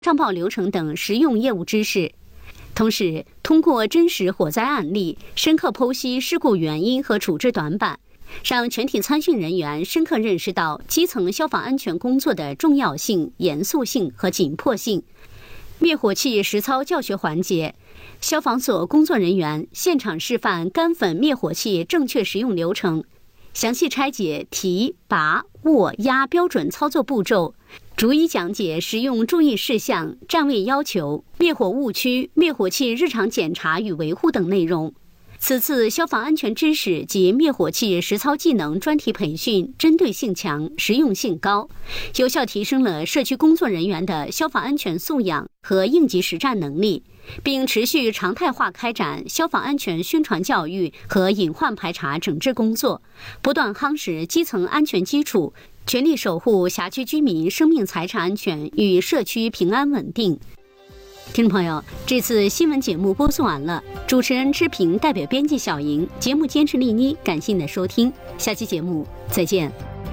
上报流程等实用业务知识。同时，通过真实火灾案例，深刻剖析事故原因和处置短板，让全体参训人员深刻认识到基层消防安全工作的重要性、严肃性和紧迫性。灭火器实操教学环节，消防所工作人员现场示范干粉灭火器正确使用流程，详细拆解提、拔、握、压标准操作步骤，逐一讲解实用注意事项、站位要求、灭火误区、灭火器日常检查与维护等内容。此次消防安全知识及灭火器实操技能专题培训针对性强、实用性高，有效提升了社区工作人员的消防安全素养和应急实战能力，并持续常态化开展消防安全宣传教育和隐患排查整治工作，不断夯实基层安全基础，全力守护辖区居民生命财产安全与社区平安稳定。听众朋友，这次新闻节目播送完了，主持人知平代表编辑小莹，节目监制丽妮，感谢您的收听，下期节目再见。